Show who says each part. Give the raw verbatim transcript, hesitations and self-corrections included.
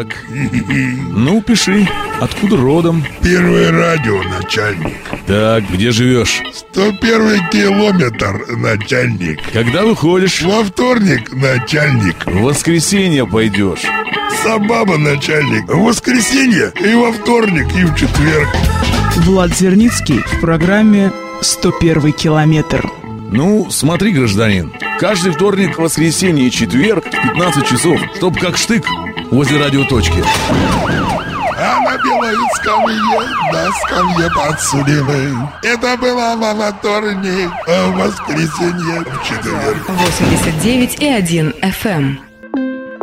Speaker 1: Так, ну пиши, откуда родом?
Speaker 2: Первое радио, начальник.
Speaker 1: Так, где живешь?
Speaker 2: сто первый километр, начальник.
Speaker 1: Когда выходишь?
Speaker 2: Во вторник, начальник.
Speaker 1: В воскресенье пойдешь.
Speaker 2: Собаба, начальник. В воскресенье и во вторник, и в четверг.
Speaker 3: Влад Зерницкий в программе «сто первый километр».
Speaker 1: Ну, смотри, гражданин, каждый вторник, воскресенье и четверг в пятнадцать часов, чтоб как штык возле радиоточки.
Speaker 2: А на белой скамье, на скамье подсудимый. Это было во вторник, а в воскресенье в четверг.
Speaker 4: восемьдесят девять и один эф эм.